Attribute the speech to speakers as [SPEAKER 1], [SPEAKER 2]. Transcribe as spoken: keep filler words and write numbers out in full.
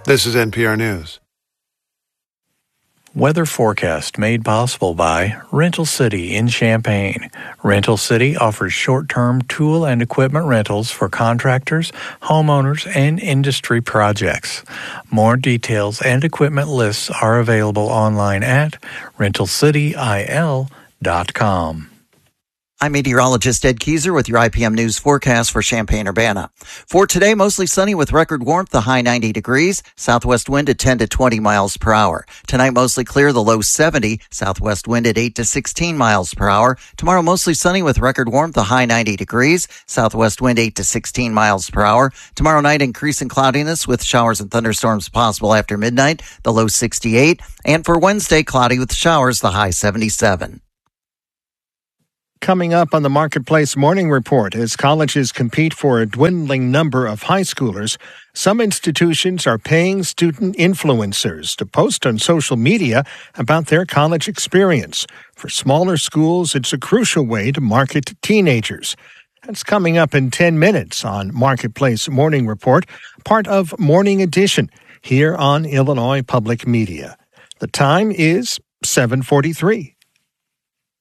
[SPEAKER 1] This is N P R News.
[SPEAKER 2] Weather forecast made possible by Rental City in Champaign. Rental City offers short-term tool and equipment rentals for contractors, homeowners, and industry projects. More details and equipment lists are available online at rental city I L dot com.
[SPEAKER 3] I'm meteorologist Ed Keyser with your I P M News forecast for Champaign-Urbana. For today, mostly sunny with record warmth, the high ninety degrees, southwest wind at ten to twenty miles per hour. Tonight, mostly clear, the low seventy, southwest wind at eight to sixteen miles per hour. Tomorrow, mostly sunny with record warmth, the high ninety degrees, southwest wind eight to sixteen miles per hour. Tomorrow night, increasing cloudiness with showers and thunderstorms possible after midnight, the low sixty-eight. And for Wednesday, cloudy with showers, the high seventy-seven.
[SPEAKER 4] Coming up on the Marketplace Morning Report, as colleges compete for a dwindling number of high schoolers, some institutions are paying student influencers to post on social media about their college experience. For smaller schools, it's a crucial way to market to teenagers. That's coming up in ten minutes on Marketplace Morning Report, part of Morning Edition here on Illinois Public Media. The time is seven forty-three.